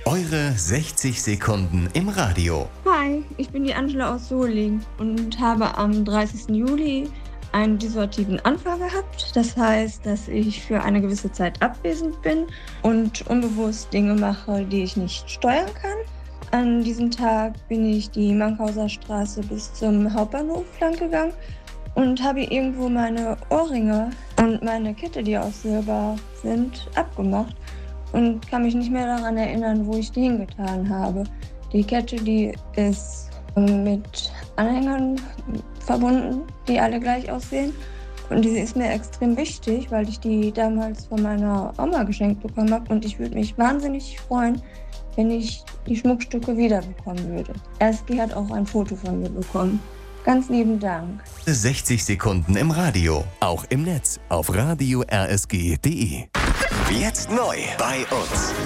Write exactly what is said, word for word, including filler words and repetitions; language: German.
Eure sechzig Sekunden im Radio. Hi, ich bin die Angela aus Solingen und habe am dreißigsten Juli einen dissoziativen Anfall gehabt. Das heißt, dass ich für eine gewisse Zeit abwesend bin und unbewusst Dinge mache, die ich nicht steuern kann. An diesem Tag bin ich die Mankhauser Straße bis zum Hauptbahnhof lang gegangen und habe irgendwo meine Ohrringe und meine Kette, die aus Silber sind, abgemacht und kann mich nicht mehr daran erinnern, wo ich die hingetan habe. Die Kette, die ist mit Anhängern verbunden, die alle gleich aussehen. Und die ist mir extrem wichtig, weil ich die damals von meiner Oma geschenkt bekommen habe. Und ich würde mich wahnsinnig freuen, wenn ich die Schmuckstücke wiederbekommen würde. R S G hat auch ein Foto von mir bekommen. Ganz lieben Dank. sechzig Sekunden im Radio. Auch im Netz auf radio r s g punkt d e. Jetzt neu bei uns.